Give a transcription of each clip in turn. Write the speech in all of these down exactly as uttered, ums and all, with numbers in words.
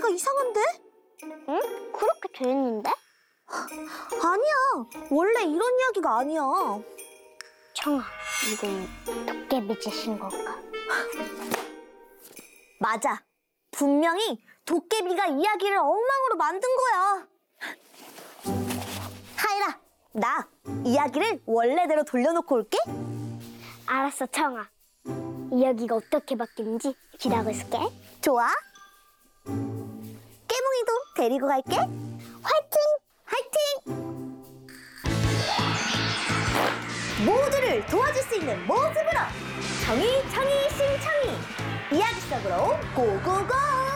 이상한데? 응? 그렇게 돼 있는데? 아니야, 원래 이런 이야기가 아니야. 청아, 이건 도깨비 짓인 걸까? 맞아, 분명히 도깨비가 이야기를 엉망으로 만든 거야. 하이라, 나 이야기를 원래대로 돌려놓고 올게. 알았어, 청아. 이야기가 어떻게 바뀌는지 기다리고 있을게. 좋아. 깨몽이도 데리고 갈게. 화이팅! 화이팅! 모두를 도와줄 수 있는 모습으로 청이 청이 심청이 이야기 속으로 고고고!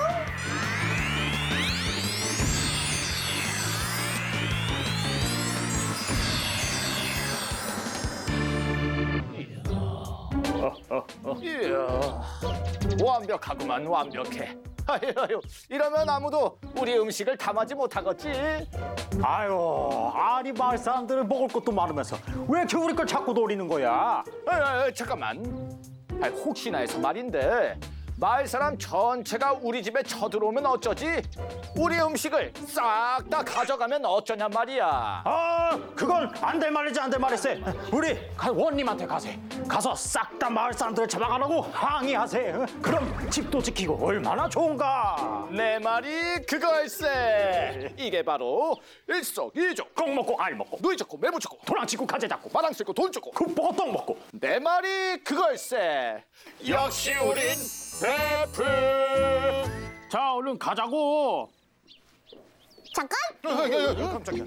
이야, 완벽하구만, 완벽해. 아유, 이러면 아무도 우리 음식을 탐하지 못하겠지. 아유, 아니 마을 사람들은 먹을 것도 많으면서 왜 이렇게 우리 걸 자꾸 노리는 거야? 아, 잠깐만. 아, 혹시나 해서 말인데 마을 사람 전체가 우리 집에 쳐들어오면 어쩌지? 우리 음식을 싹 다 가져가면 어쩌냔 말이야. 아, 그건 안 될 말이지, 안 될 말이세. 우리 가- 원님한테 가세. 가서 싹 다 마을 사람들을 잡아가라고 항의하세. 어? 그럼 집도 지키고 얼마나 좋은가. 내 말이 그거일세. 이게 바로 일석이조. 꼭 먹고 알 먹고 누이 좋고 매부 좋고 도랑치고 가재 잡고 마당 쓸고 돈 주고. 국보고 떡 먹고. 내 말이 그거일세. 역시 우린 베프. 자, 얼른 가자고. 잠깐! 깜짝이야.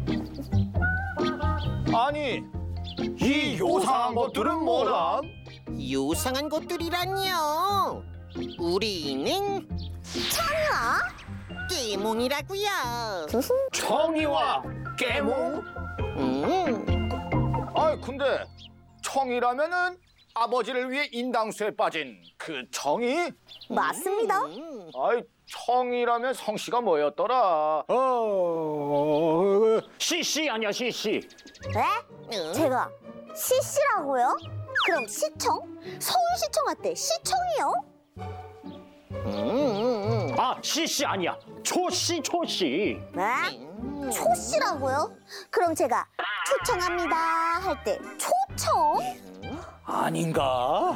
아니, 이 요상한 것들은 뭐람? 요상한 것들이란요. 우리는 청아? 깨몽이라고요. 청이와 깨몽? 음, 아이, 근데 청이라면은 아버지를 위해 인당수에 빠진 그 청이? 맞습니다. 음. 아이, 청이라면 성씨가 뭐였더라? 어, 씨씨 아니야, 씨씨. 네? 응? 제가 시시라고요? 그럼 시청? 서울시청 할때 시청이요? 음, 아, 씨씨 아니야. 초씨, 초씨. 네? 음. 초씨라고요? 그럼 제가 초청합니다 할 때 초청? 아닌가?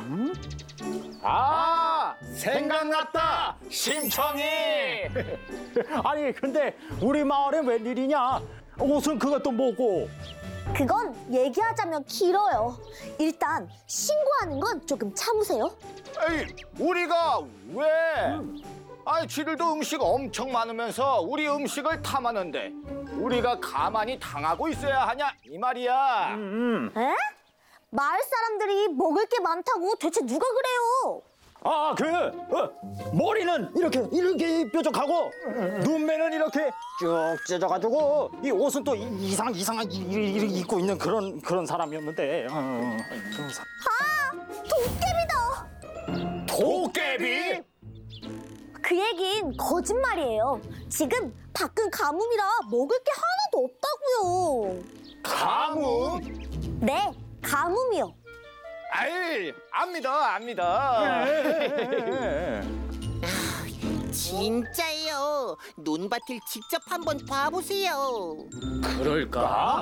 아, 생각났다. 심청이. 아니, 근데 우리 마을엔 웬일이냐? 옷은 그것도 뭐고? 그건 얘기하자면 길어요. 일단 신고하는 건 조금 참으세요. 에이, 우리가 왜? 아니, 지들도 음식 엄청 많으면서 우리 음식을 탐하는데 우리가 가만히 당하고 있어야 하냐 이 말이야. 음. 에? 마을 사람들이 먹을 게 많다고 대체 누가 그래요? 아, 그 어, 머리는 이렇게 이렇게 뾰족하고 눈매는 이렇게 쭉 찢어가지고 이 옷은 또 이- 이상 이상한 이- 이- 이렇게 입고 있는 그런 그런 사람이었는데. 어, 그런 사- 도깨비다! 도깨비? 그 얘긴 거짓말이에요. 지금 밖은 가뭄이라 먹을 게 하나도 없다고요. 가뭄? 네, 가뭄이요. 아이, 압니다, 압니다. 진짜예요. 논밭을 직접 한번 봐보세요. 그럴까?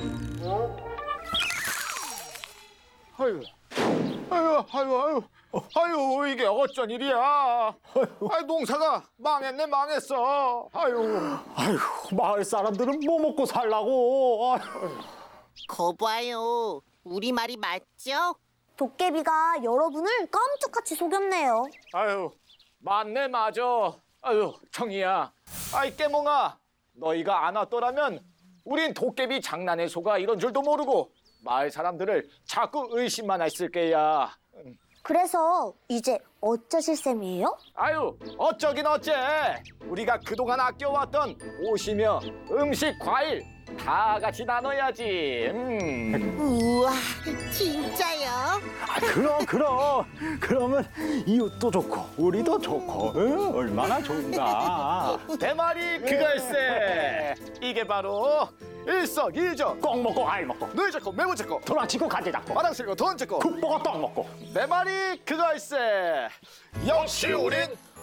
아유, 아유, 아유, 아유, 아유, 이게 어쩐 일이야? 아유, 농사가 망했네, 망했어. 아유, 아휴, 마을 사람들은 뭐 먹고 살라고. 아휴. 거봐요. 우리 말이 맞죠? 도깨비가 여러분을 깜짝같이 속였네요. 아유, 맞네, 맞아. 아유, 청이야. 아이, 깨몽아, 너희가 안 왔더라면 우린 도깨비 장난에 속아 이런 줄도 모르고 마을 사람들을 자꾸 의심만 했을 게야. 그래서 이제 어쩌실 셈이에요? 아유, 어쩌긴 어째. 우리가 그동안 아껴왔던 옷이며 음식, 과일 다 같이 나눠야지. 음. 우와, 진짜요? 아, 그럼 그럼 그러면 이웃도 좋고 우리도 좋고 응? 얼마나 좋은가. 내 말이 그걸세. 이게 바로 일석이조. 꼭 먹고 알 먹고 누이 잡고 매부 잡고 도랑치고 가재 잡고 마당 쓸고 돈 찍고 국보고 떡 먹고. 내 말이 그걸세. 역시 우린